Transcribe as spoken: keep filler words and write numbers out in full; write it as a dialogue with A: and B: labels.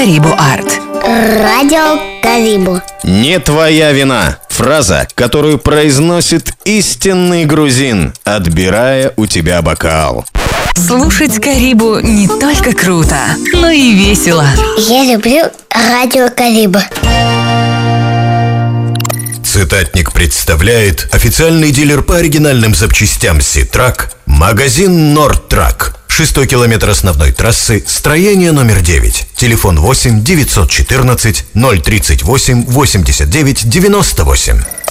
A: Карибу Арт.
B: Радио Карибу.
C: Не твоя вина. Фраза, которую произносит истинный грузин, отбирая у тебя бокал.
A: Слушать Карибу не только круто, но и весело.
B: Я люблю Радио Карибу.
D: Цитатник представляет официальный дилер по оригинальным запчастям Ситрак, магазин Нордтрак. Шестой километр основной трассы, строение номер девять. Телефон восемь девятьсот четырнадцать ноль тридцать восемь восемьдесят девять девяносто восемь.